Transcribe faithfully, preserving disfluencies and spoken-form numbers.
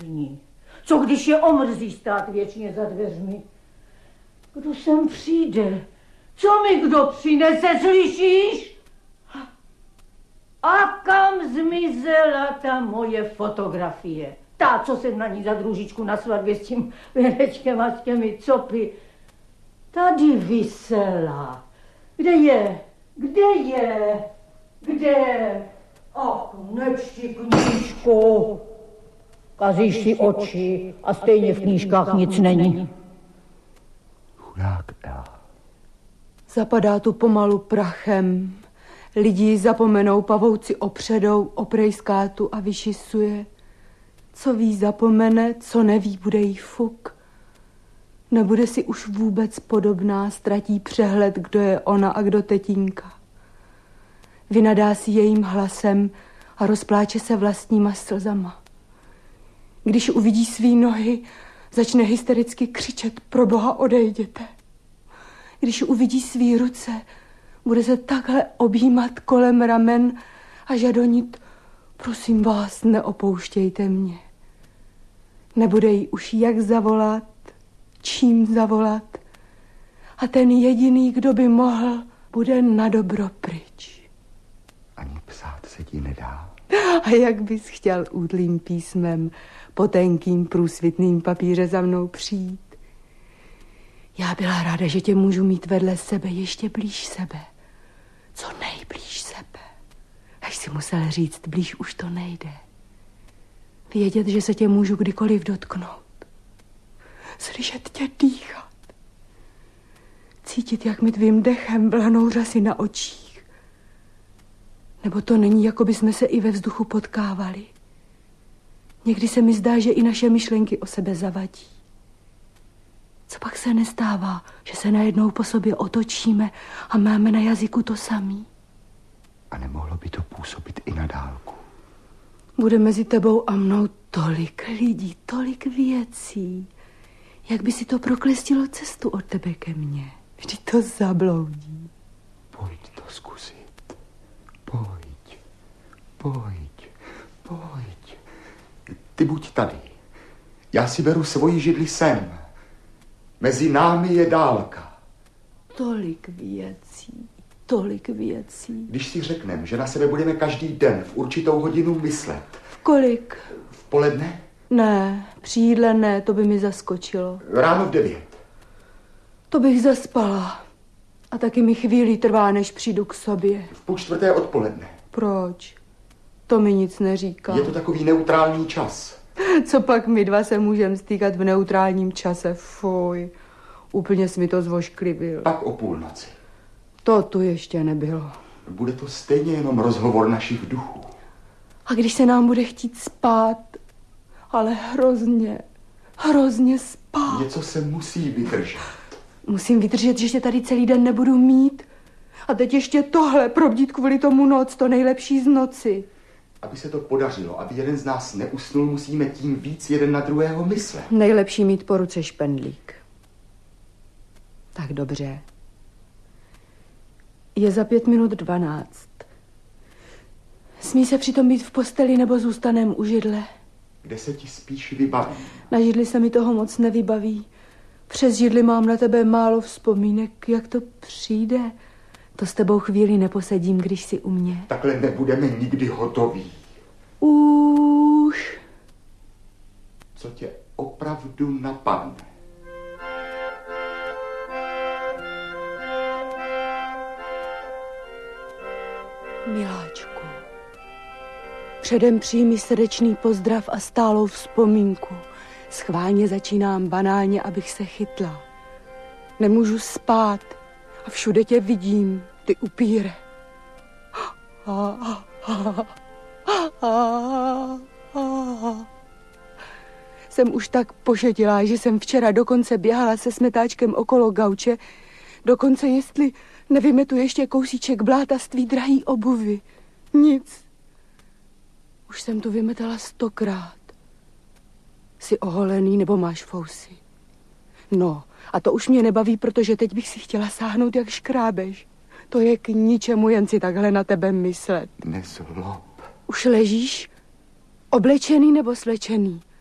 všichni. Co když je omrzí stát věčně za dveřmi? Kdo sem přijde? Co mi kdo přinese, slyšíš? A kam zmizela ta moje fotografie? Ta, co jsem na ní za družičku na svatbě s tím věnečkem a s těmi copy. Tady visela. Kde je? Kde je? Kde? Ach, nečti knížku. Kazíš si oči a stejně v knížkách nic není. Chudák Ela. Zapadá tu pomalu prachem. Lidi zapomenou, pavouci opředou, oprejská tu a vyšisuje. Co ví, zapomene, co neví, bude jí fuk. Nebude si už vůbec podobná, ztratí přehled, kdo je ona a kdo tetínka. Vynadá si jejím hlasem a rozpláče se vlastníma slzama. Když uvidí svý nohy, začne hystericky křičet: pro Boha, odejděte. Když uvidí svý ruce, bude se takhle objímat kolem ramen a žadonit: prosím vás, neopouštějte mě. Nebude jí už jak zavolat, čím zavolat. A ten jediný, kdo by mohl, bude na dobro pryč. Ani psát se ti nedá. A jak bys chtěl útlým písmem po tenkým průsvitným papíře za mnou přijít? Já byla ráda, že tě můžu mít vedle sebe, ještě blíž sebe. Co nejblíž sebe. Až si musel říct, blíž už to nejde. Vědět, že se tě můžu kdykoliv dotknout. Slyšet tě dýchat. Cítit, jak mi tvým dechem blanou řasy na očích. Nebo to není, jako by jsme se i ve vzduchu potkávali. Někdy se mi zdá, že i naše myšlenky o sebe zavadí. Co pak se nestává, že se najednou po sobě otočíme a máme na jazyku to samý? A nemohlo by to působit i na dálku? Bude mezi tebou a mnou tolik lidí, tolik věcí. Jak by si to proklestilo cestu od tebe ke mně? Vždyť to zabloudí. Pojď to zkusit. Pojď. Pojď. Pojď. Ty buď tady. Já si beru svoji židli sem. Mezi námi je dálka. Tolik věcí, tolik věcí. Když si řekneme, že na sebe budeme každý den v určitou hodinu myslet. Kolik? V poledne? Ne, při jídle ne, to by mi zaskočilo. Ráno v devět. To bych zaspala. A taky mi chvíli trvá, než přijdu k sobě. V půl čtvrté odpoledne. Proč? To mi nic neříká. Je to takový neutrální čas. Co pak my dva se můžeme stýkat v neutrálním čase? Fuj, úplně jsi mi to zvošklivil. Pak o půlnoci. To tu ještě nebylo. Bude to stejně jenom rozhovor našich duchů. A když se nám bude chtít spát, ale hrozně, hrozně spát. Něco se musí vydržet. Musím vydržet, že tě tady celý den nebudu mít. A teď ještě tohle, probdít kvůli tomu noc, to nejlepší z noci. Aby se to podařilo, aby jeden z nás neusnul, musíme tím víc jeden na druhého myslet. Nejlepší mít po ruce špendlík. Tak dobře. Je za pět minut dvanáct. Smí se přitom být v posteli nebo zůstanem u židle? Kde se ti spíš vybaví? Na židli se mi toho moc nevybaví. Přes židli mám na tebe málo vzpomínek. Jak to přijde? To s tebou chvíli neposedím, když jsi u mě. Takhle nebudeme nikdy hotoví. Už. Co tě opravdu napadne? Miláčku, předem přijmi srdečný pozdrav a stálou vzpomínku. Schválně začínám banálně, abych se chytla. Nemůžu spát a všude tě vidím, ty upíre. Jsem už tak pošetilá, že jsem včera dokonce běhala se smetáčkem okolo gauče, dokonce jestli nevymetu ještě kousíček bláta z tvý drahý obuvy. Nic. Už jsem tu vymetala stokrát. Jsi oholený nebo máš fousy? No, a to už mě nebaví, protože teď bych si chtěla sáhnout jak škrábeš. To je k ničemu, jen si takhle na tebe myslet. Nezlob. Už ležíš? Oblečený nebo slečený?